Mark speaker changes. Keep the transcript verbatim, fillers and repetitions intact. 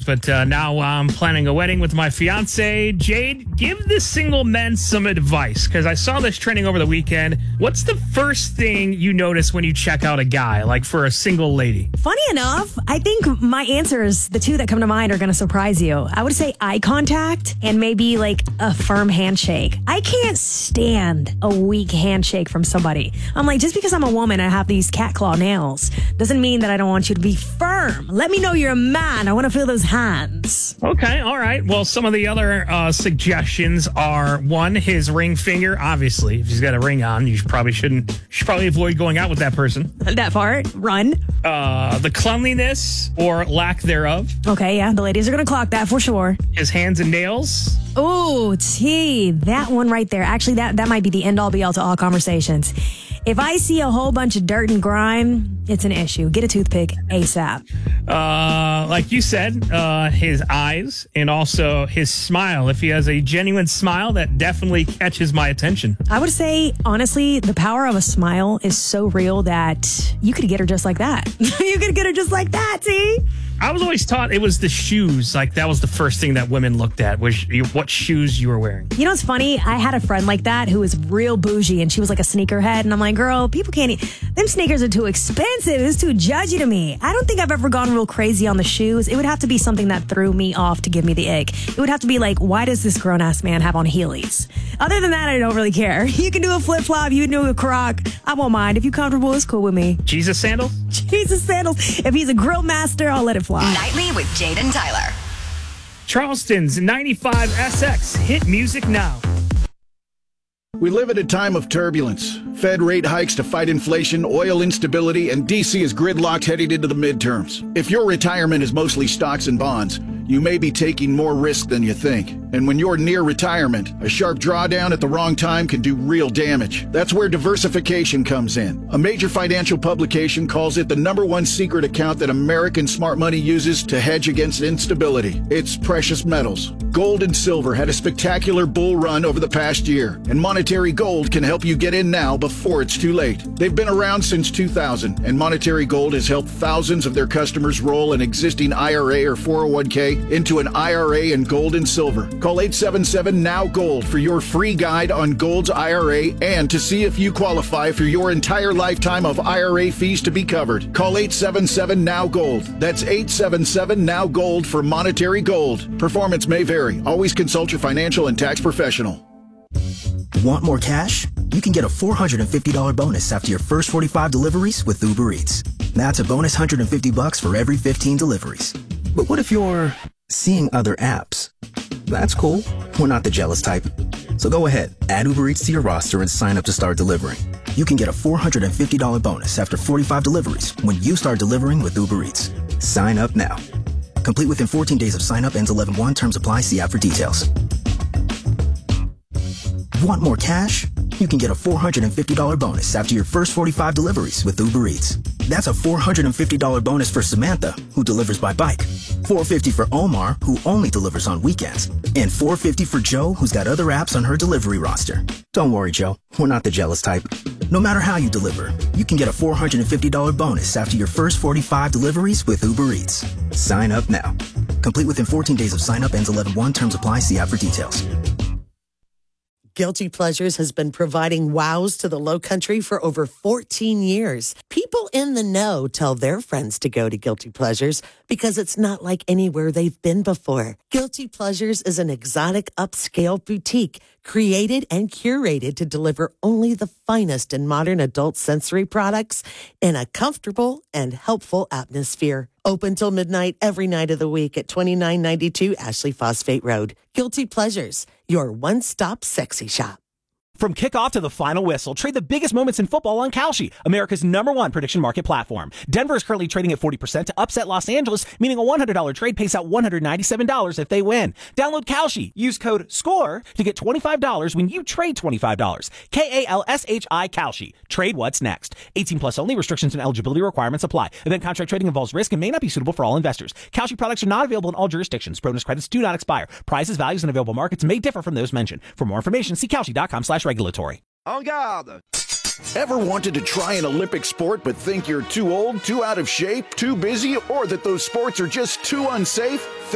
Speaker 1: but uh, now I'm planning a wedding with my fiance. Jade, give the single men some advice, because I saw this trending over the weekend. What's the first thing you notice when you check out a guy, like for a single lady?
Speaker 2: Funny enough, I think my answers, the two that come to mind, are going to surprise you. I would say eye contact and maybe like a firm handshake. I can't stand a weak handshake from somebody. I'm like, just because I'm a woman, I have these cat claw nails, doesn't mean that I don't want you to be firm. Let me know you're a man. I want to feel those hands.
Speaker 1: Okay, all right. Well, some of the other uh, suggestions are, one, his ring finger. Obviously, if he's got a ring on, you should probably shouldn't. You should probably avoid going out with that person.
Speaker 2: That part, run.
Speaker 1: Uh, the cleanliness or lack thereof.
Speaker 2: Okay, yeah, the ladies are going to clock that for sure.
Speaker 1: His hands and nails.
Speaker 2: Oh, T, that one right there. Actually, that, that might be the end all be all to all conversations. If I see a whole bunch of dirt and grime, it's an issue. Get a toothpick ASAP.
Speaker 1: Uh, like you said, uh, his eyes and also his smile. If he has a genuine smile, that definitely catches my attention.
Speaker 2: I would say, honestly, the power of a smile is so real that you could get her just like that. You could get her just like that, T.
Speaker 1: I was always taught it was the shoes. Like, that was the first thing that women looked at, was you, what shoes you were wearing.
Speaker 2: You know what's funny? I had a friend like that who was real bougie, and she was like a sneakerhead. And I'm like, girl, people can't eat. Them sneakers are too expensive. It's too judgy to me. I don't think I've ever gone real crazy on the shoes. It would have to be something that threw me off to give me the ick. It would have to be like, why does this grown-ass man have on Heelys? Other than that, I don't really care. You can do a flip-flop. You can do a croc. I won't mind. If you're comfortable, it's cool with me.
Speaker 1: Jesus sandals?
Speaker 2: Jesus sandals. If he's a grill master, I'll let it fly.
Speaker 3: Nightly with Jade and Tyler.
Speaker 1: Charleston's ninety-five S X. Hit music now.
Speaker 4: We live at a time of turbulence. Fed rate hikes to fight inflation, oil instability, and D C is gridlocked heading into the midterms. If your retirement is mostly stocks and bonds, you may be taking more risk than you think. And when you're near retirement, a sharp drawdown at the wrong time can do real damage. That's where diversification comes in. A major financial publication calls it the number one secret account that American smart money uses to hedge against instability. It's precious metals. Gold and silver had a spectacular bull run over the past year, and Monetary Gold can help you get in now before it's too late. They've been around since two thousand, and Monetary Gold has helped thousands of their customers roll an existing I R A or four oh one k into an I R A in gold and silver. Call eight seven seven N O W Gold for your free guide on Gold's I R A and to see if you qualify for your entire lifetime of I R A fees to be covered. Call eight seven seven N O W Gold. That's eight seven seven N O W Gold for Monetary Gold. Performance may vary. Always consult your financial and tax professional.
Speaker 5: Want more cash? You can get a four hundred fifty dollars bonus after your first forty-five deliveries with Uber Eats. That's a bonus one hundred fifty bucks for every fifteen deliveries. But what if you're seeing other apps? That's cool. We're not the jealous type. So go ahead, add Uber Eats to your roster and sign up to start delivering. You can get a four hundred fifty dollars bonus after forty-five deliveries when you start delivering with Uber Eats. Sign up now. Complete within fourteen days of sign up, ends eleven one. Terms apply. See app for details. Want more cash? You can get a four hundred fifty dollars bonus after your first forty-five deliveries with Uber Eats. That's a four hundred fifty dollars bonus for Samantha, who delivers by bike, four hundred fifty dollars for Omar, who only delivers on weekends, and four hundred fifty dollars for Joe, who's got other apps on her delivery roster. Don't worry, Joe. We're not the jealous type. No matter how you deliver, you can get a four hundred fifty dollars bonus after your first forty-five deliveries with Uber Eats. Sign up now. Complete within fourteen days of sign up, ends eleven one. Terms apply. See app for details.
Speaker 6: Guilty Pleasures has been providing wows to the Low Country for over fourteen years. People in the know tell their friends to go to Guilty Pleasures because it's not like anywhere they've been before. Guilty Pleasures is an exotic upscale boutique created and curated to deliver only the finest in modern adult sensory products in a comfortable and helpful atmosphere. Open till midnight every night of the week at twenty-nine ninety-two Ashley Phosphate Road. Guilty Pleasures, your one-stop sexy shop.
Speaker 7: From kickoff to the final whistle, trade the biggest moments in football on Kalshi, America's number one prediction market platform. Denver is currently trading at forty percent to upset Los Angeles, meaning a one hundred dollars trade pays out one hundred ninety-seven dollars if they win. Download Kalshi. Use code SCORE to get twenty-five dollars when you trade twenty-five dollars. K A L S H I Kalshi. Trade what's next. eighteen plus only. Restrictions and eligibility requirements apply. Event contract trading involves risk and may not be suitable for all investors. Kalshi products are not available in all jurisdictions. Bonus credits do not expire. Prices, values, and available markets may differ from those mentioned. For more information, see Kalshi.com slash regulatory.
Speaker 8: En garde!
Speaker 4: Ever wanted to try an Olympic sport but think you're too old, too out of shape, too busy, or that those sports are just too unsafe?